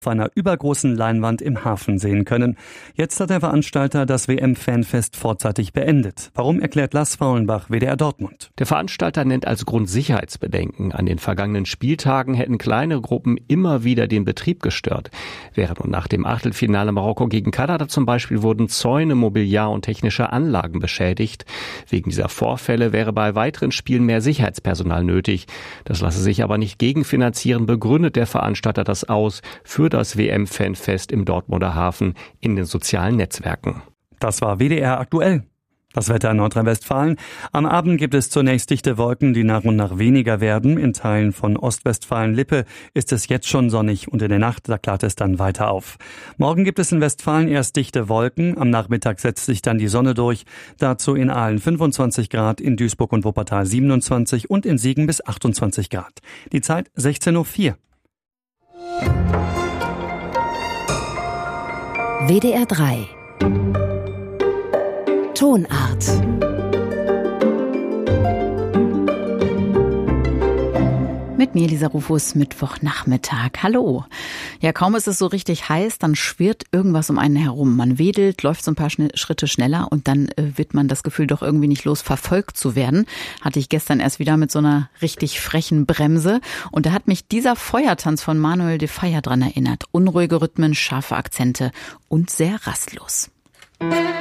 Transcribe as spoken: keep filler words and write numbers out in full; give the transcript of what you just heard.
auf einer übergroßen Leinwand im Hafen sehen können. Jetzt hat der Veranstalter das W M-Fanfest vorzeitig beendet. Warum, erklärt Lars Faulenbach, W D R Dortmund. Der Veranstalter nennt als Grund Sicherheitsbedenken. An den vergangenen Spieltagen hätten kleine Gruppen immer wieder den Betrieb gestört. Während und nach dem Achtelfinale Marokko gegen Kanada zum Beispiel wurden Zäune, Mobiliar und technische Anlagen beschädigt. Wegen dieser Vorfälle wäre bei weiteren Spielen mehr Sicherheitspersonal nötig. Das lasse sich aber nicht gegenfinanzieren, begründet der Veranstalter das aus für das W M-Fanfest im Dortmunder Hafen in den sozialen Netzwerken. Das war W D R aktuell. Das Wetter in Nordrhein-Westfalen. Am Abend gibt es zunächst dichte Wolken, die nach und nach weniger werden. In Teilen von Ostwestfalen-Lippe ist es jetzt schon sonnig und in der Nacht, da klart es dann weiter auf. Morgen gibt es in Westfalen erst dichte Wolken. Am Nachmittag setzt sich dann die Sonne durch. Dazu in Aalen fünfundzwanzig Grad, in Duisburg und Wuppertal siebenundzwanzig und in Siegen bis achtundzwanzig Grad. Die Zeit sechzehn Uhr vier. W D R drei Tonart. Mit mir, Lisa Rufus, Mittwochnachmittag. Hallo. Ja, kaum ist es so richtig heiß, dann schwirrt irgendwas um einen herum. Man wedelt, läuft so ein paar Schn- Schritte schneller und dann äh, wird man das Gefühl, doch irgendwie nicht los, verfolgt zu werden. Hatte ich gestern erst wieder mit so einer richtig frechen Bremse. Und da hat mich dieser Feuertanz von Manuel de Falla dran erinnert. Unruhige Rhythmen, scharfe Akzente und sehr rastlos.